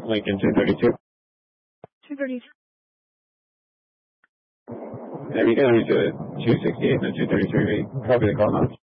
Lincoln 232. 232. Yeah, you can reach 268 and 233. Copy the call now.